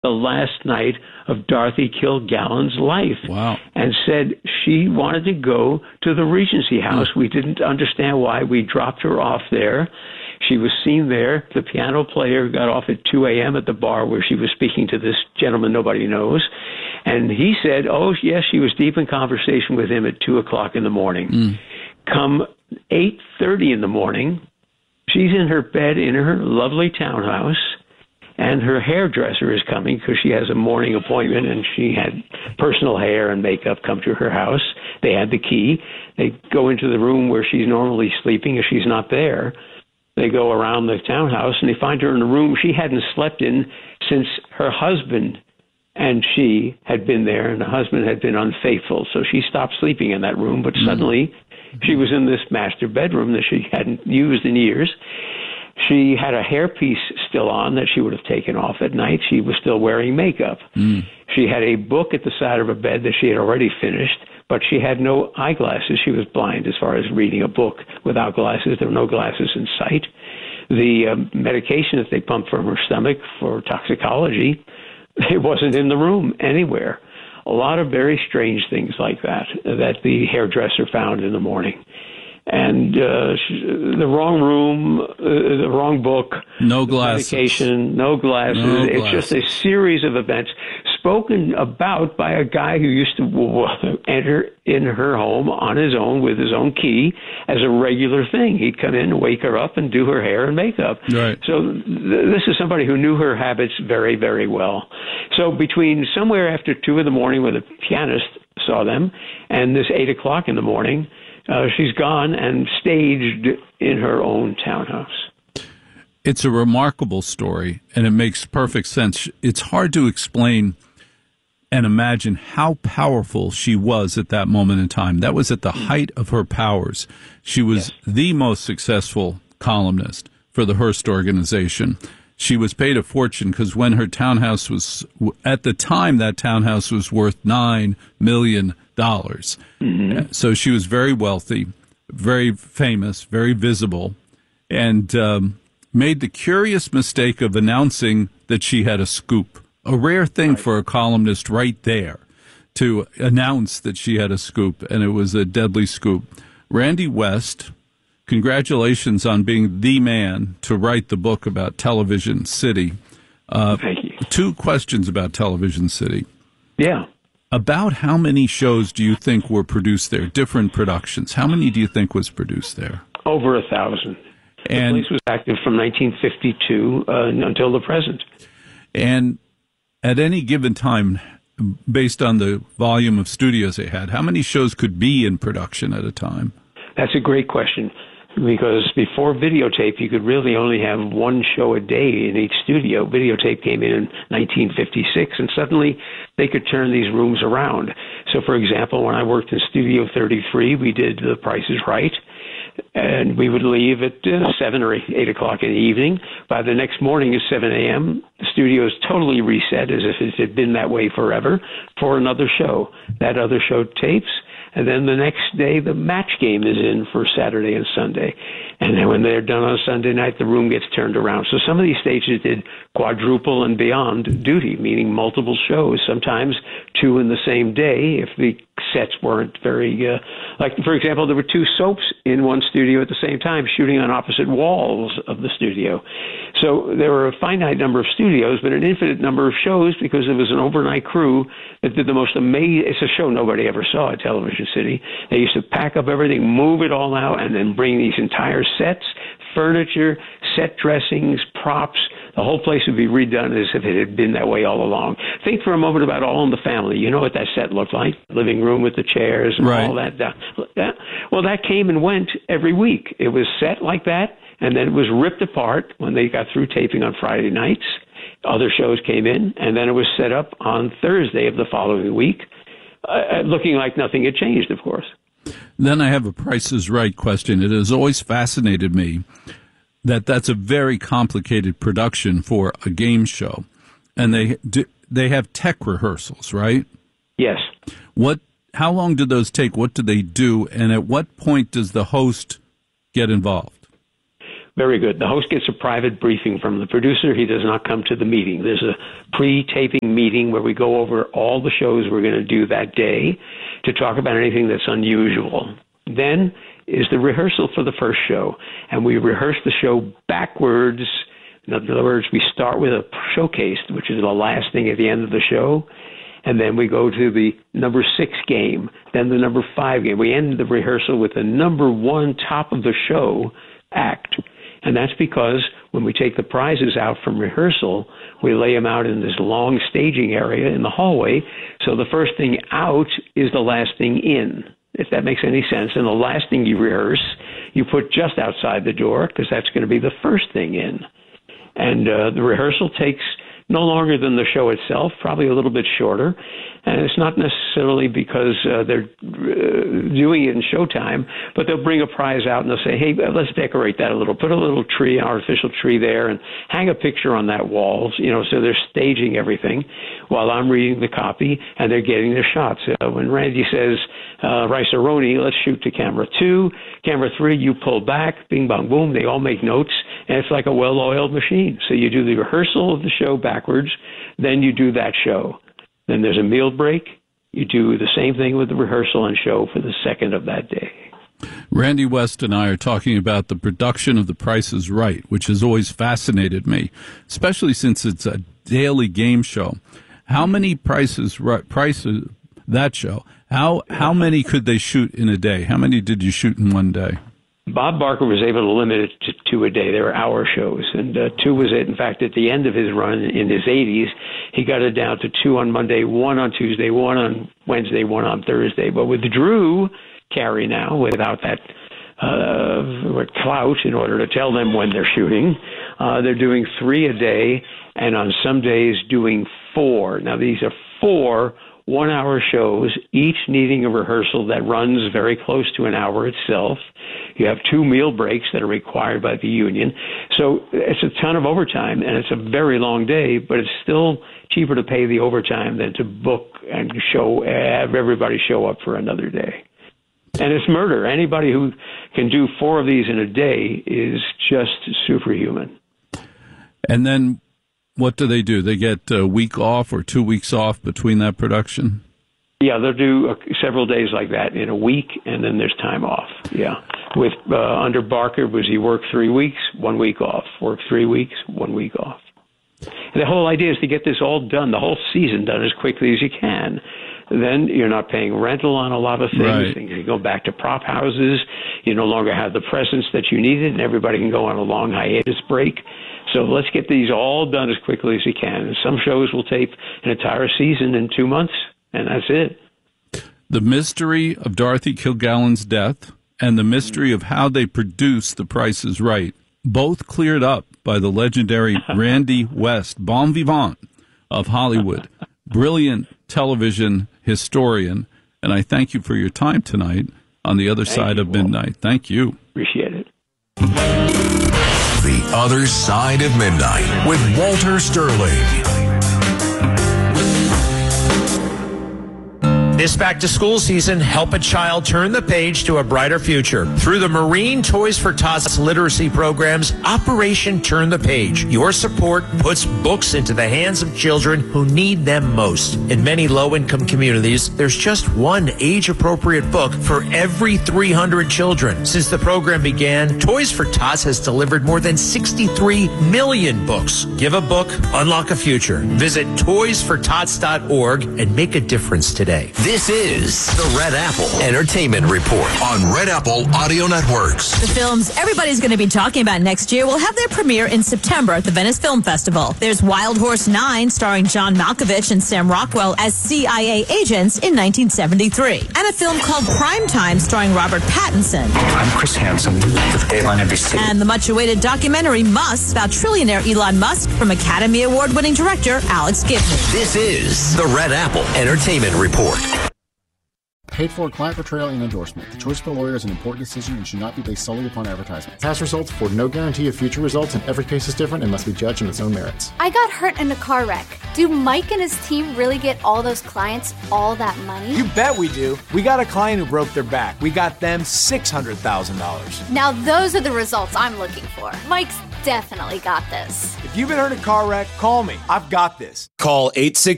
the last night of Dorothy Kilgallen's life. Wow. And said she wanted to go to the Regency House. We didn't understand why. We dropped her off there. She was seen there. The piano player got off at 2 a.m. at the bar where she was speaking to this gentleman nobody knows. And he said, oh, yes, she was deep in conversation with him at 2 o'clock in the morning. Come 8:30 in the morning, she's in her bed in her lovely townhouse, and her hairdresser is coming because she has a morning appointment, and she had personal hair and makeup come to her house. They had the key. They go into the room where she's normally sleeping if she's not there. They go around the townhouse, and they find her in a room she hadn't slept in since her husband and she had been there, and the husband had been unfaithful. So she stopped sleeping in that room, but suddenly she was in this master bedroom that she hadn't used in years. She had a hairpiece still on that she would have taken off at night. She was still wearing makeup. She had a book at the side of her bed that she had already finished, but she had no eyeglasses. She was blind as far as reading a book without glasses. There were no glasses in sight. The medication that they pumped from her stomach for toxicology, it wasn't in the room anywhere. A lot of very strange things like that the hairdresser found in the morning. And the wrong room, the wrong book, no glasses, medication, no glasses. It's just a series of events spoken about by a guy who used to enter in her home on his own with his own key as a regular thing. He'd come in, wake her up, and do her hair and makeup. Right. So this is somebody who knew her habits very, very well. So between somewhere after 2 in the morning when the pianist saw them and this 8 o'clock in the morning, she's gone and staged in her own townhouse. It's a remarkable story, and it makes perfect sense. It's hard to explain and imagine how powerful she was at that moment in time. That was at the height of her powers. She was the most successful columnist for the Hearst organization. She was paid a fortune because when her townhouse was, at the time, that townhouse was worth $9 million. So she was very wealthy, very famous, very visible, and made the curious mistake of announcing that she had a scoop. A rare thing for a columnist right there to announce that she had a scoop, and it was a deadly scoop. Randy West, congratulations on being the man to write the book about Television City. Thank you. 2 questions about Television City. Yeah. About how many shows do you think were produced there, different productions? How many do you think was produced there? Over 1,000. And the place was active from 1952 until the present. And at any given time, based on the volume of studios they had, how many shows could be in production at a time? That's a great question, because before videotape, you could really only have one show a day in each studio. Videotape came in 1956, and suddenly they could turn these rooms around. So, for example, when I worked in Studio 33, we did The Price is Right, and we would leave at 7 or 8 o'clock in the evening. By the next morning at 7 a.m., the studio is totally reset as if it had been that way forever for another show. That other show tapes, and then the next day the match game is in for Saturday and Sunday. And then when they're done on Sunday night, the room gets turned around. So some of these stages did quadruple and beyond duty, meaning multiple shows, sometimes 2 in the same day if the sets weren't very, like, for example, there were 2 soaps in one studio at the same time shooting on opposite walls of the studio. So there were a finite number of studios, but an infinite number of shows because it was an overnight crew that did the most amazing, it's a show nobody ever saw at Television City. They used to pack up everything, move it all out, and then bring these entire sets, furniture, set dressings, props. The whole place would be redone as if it had been that way all along. Think for a moment about All in the Family. You know what that set looked like? Living room with the chairs and all that. Well, that came and went every week. It was set like that, and then it was ripped apart when they got through taping on Friday nights. Other shows came in, and then it was set up on Thursday of the following week, looking like nothing had changed, of course. Then I have a Price is Right question. It has always fascinated me that that's a very complicated production for a game show. And they have tech rehearsals, right? Yes. How long do those take? What do they do? And at what point does the host get involved? Very good. The host gets a private briefing from the producer. He does not come to the meeting. There's a pre-taping meeting where we go over all the shows we're going to do that day to talk about anything that's unusual. Then is the rehearsal for the first show, and we rehearse the show backwards. In other words, we start with a showcase, which is the last thing at the end of the show, and then we go to the number 6 game, then the number 5 game. We end the rehearsal with the number 1 top of the show act. And that's because when we take the prizes out from rehearsal, we lay them out in this long staging area in the hallway. So the first thing out is the last thing in, if that makes any sense. And the last thing you rehearse, you put just outside the door because that's going to be the first thing in. And the rehearsal takes no longer than the show itself, probably a little bit shorter. And it's not necessarily because they're doing it in showtime, but they'll bring a prize out and they'll say, hey, let's decorate that a little. Put a little tree, an artificial tree there, and hang a picture on that wall. So they're staging everything while I'm reading the copy, and they're getting their shots. When Randy says, Rice-A-Roni, let's shoot to camera 2. Camera 3, you pull back, bing, bong, boom. They all make notes, and it's like a well-oiled machine. So you do the rehearsal of the show backwards, then you do that show. Then there's a meal break. You do the same thing with the rehearsal and show for the second of that day. Randy West and I are talking about the production of The Price is Right, which has always fascinated me, especially since it's a daily game show. How many prices that show? How many could they shoot in a day? How many did you shoot in one day? Bob Barker was able to limit it to 2 a day. They were hour shows, and 2 was it. In fact, at the end of his run in his 80s, he got it down to 2 on Monday, 1 on Tuesday, 1 on Wednesday, 1 on Thursday. But with Drew Carey now, without that clout in order to tell them when they're shooting, they're doing 3 a day, and on some days doing 4. Now, these are 4 one-hour shows, each needing a rehearsal that runs very close to an hour itself. You have 2 meal breaks that are required by the union. So it's a ton of overtime, and it's a very long day, but it's still cheaper to pay the overtime than to book and have everybody show up for another day. And it's murder. Anybody who can do 4 of these in a day is just superhuman. And then what do? They get a week off or 2 weeks off between that production? Yeah, they'll do several days like that in a week, and then there's time off. Yeah. With under Barker, he worked 3 weeks, 1 week off. Worked 3 weeks, 1 week off. And the whole idea is to get this all done, the whole season done as quickly as you can. Then you're not paying rental on a lot of things. Right. You go back to prop houses. You no longer have the presence that you needed, and everybody can go on a long hiatus break. So let's get these all done as quickly as you can. And some shows will tape an entire season in 2 months, and that's it. The mystery of Dorothy Kilgallen's death and the mystery of how they produced The Price is Right, both cleared up by the legendary Randy West, bon vivant of Hollywood, brilliant television historian. And I thank you for your time tonight on The Other Side of Midnight. Thank you. Appreciate it. The Other Side of Midnight with Walter Sterling. This back-to-school season, help a child turn the page to a brighter future. Through the Marine Toys for Tots literacy programs, Operation Turn the Page. Your support puts books into the hands of children who need them most. In many low-income communities, there's just one age-appropriate book for every 300 children. Since the program began, Toys for Tots has delivered more than 63 million books. Give a book, unlock a future. Visit toysfortots.org and make a difference today. This is the Red Apple Entertainment Report on Red Apple Audio Networks. The films everybody's going to be talking about next year will have their premiere in September at the Venice Film Festival. There's Wild Horse 9, starring John Malkovich and Sam Rockwell as CIA agents in 1973. And a film called Primetime, starring Robert Pattinson. I'm Chris Hansen with Dateline NBC. And the much-awaited documentary Musk, about trillionaire Elon Musk, from Academy Award-winning director Alex Gibney. This is the Red Apple Entertainment Report. Paid for client portrayal and endorsement. The choice of a lawyer is an important decision and should not be based solely upon advertisement. Past results afford no guarantee of future results, and every case is different and must be judged on its own merits. I got hurt in a car wreck. Do Mike and his team really get all those clients all that money? You bet we do. We got a client who broke their back. We got them $600,000. Now those are the results I'm looking for. Mike's definitely got this. If you've been hurt in a car wreck, call me. I've got this. Call 866